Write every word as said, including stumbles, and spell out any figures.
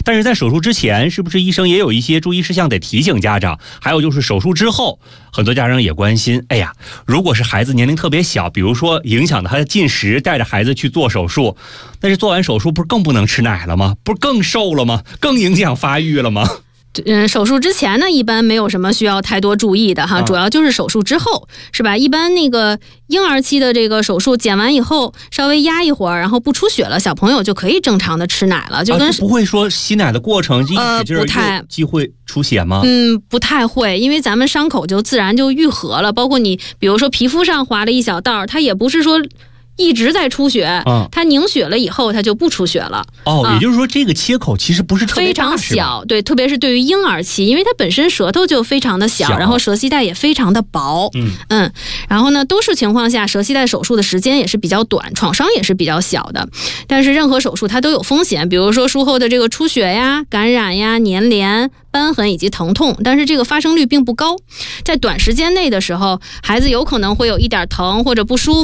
但是在手术之前，是不是医生也有一些注意事项得提醒家长？还有就是手术之后，很多家长也关心，哎呀，如果是孩子年龄特别小，比如说影响到他的进食，带着孩子去做手术，但是做完手术不是更不能吃奶了吗？不是更瘦了吗？更影响发育了吗？ 嗯，手术之前呢，一般没有什么需要太多注意的哈，主要就是手术之后，是吧？一般那个婴儿期的这个手术剪完以后，稍微压一会儿，然后不出血了，小朋友就可以正常的吃奶了，就跟、 啊、不会说吸奶的过程一使劲不太机会出血吗？ 嗯，不太会，因为咱们伤口就自然就愈合了，包括你比如说皮肤上划了一小道，它也不是说一直在出血，嗯、它凝血了以后，它就不出血了。 哦， 啊、 也就是说，这个切口其实不是特别大， 非常小，对，特别是对于婴儿期，因为它本身舌头就非常的小，小然后舌系带也非常的薄，嗯嗯，然后呢，多数情况下，舌系带手术的时间也是比较短，创伤也是比较小的。但是任何手术它都有风险，比如说术后的这个出血呀、感染呀、粘连、瘢痕以及疼痛，但是这个发生率并不高。在短时间内的时候，孩子有可能会有一点疼或者不舒服。